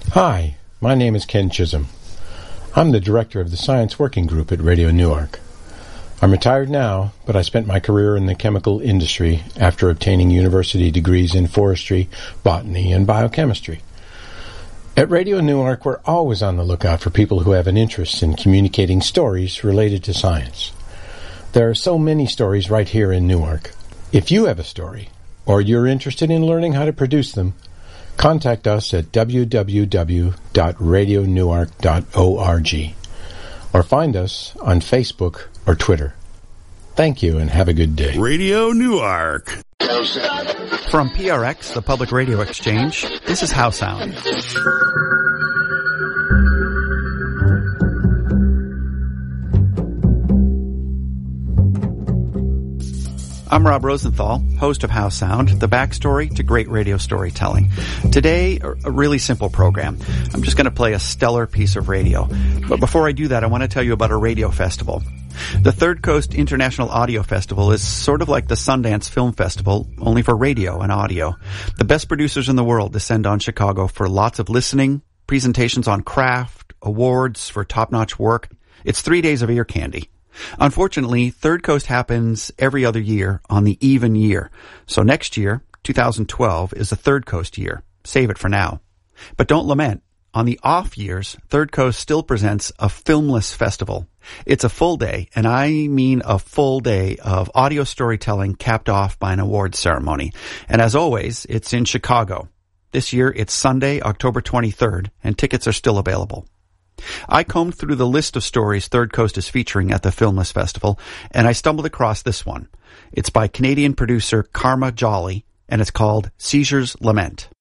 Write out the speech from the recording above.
Hi, my name is Ken Chisholm. I'm the director of the Science Working Group at Radio Newark. I'm retired now, but I spent my career in the chemical industry after obtaining university degrees in forestry, botany, and biochemistry. At Radio Newark, we're always on the lookout for people who have an interest in communicating stories related to science. There are so many stories right here in Newark. If you have a story, or you're interested in learning how to produce them, contact us at www.radionewark.org or find us on Facebook or Twitter. Thank you and have a good day. Radio Newark. From PRX, the Public Radio Exchange, this is How Sound. I'm Rob Rosenthal, host of How Sound, the backstory to great radio storytelling. Today, a really simple program. I'm just going to play a stellar piece of radio. But before I do that, I want to tell you about a radio festival. The Third Coast International Audio Festival is sort of like the Sundance Film Festival, only for radio and audio. The best producers in the world descend on Chicago for lots of listening, presentations on craft, awards for top-notch work. It's 3 days of ear candy. Unfortunately, Third Coast happens every other year on the even year. So next year, 2012, is the Third Coast year. Save it for now. But don't lament. On the off years, Third Coast still presents a filmless festival. It's a full day, and I mean a full day of audio storytelling capped off by an awards ceremony. And as always, it's in Chicago. This year, it's Sunday, October 23rd, and tickets are still available. I combed through the list of stories Third Coast is featuring at the Filmless Festival, and I stumbled across this one. It's by Canadian producer Karma Jolly, and it's called Seizure's Lament.